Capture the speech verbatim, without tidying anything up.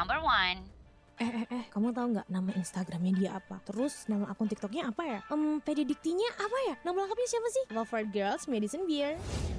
number one. Eh eh eh, kamu tahu nggak nama Instagramnya dia apa? Terus nama akun TikToknya apa ya? Em, P D Diktinya apa ya? Nama lengkapnya siapa sih? Love for Girls Medicine Beer.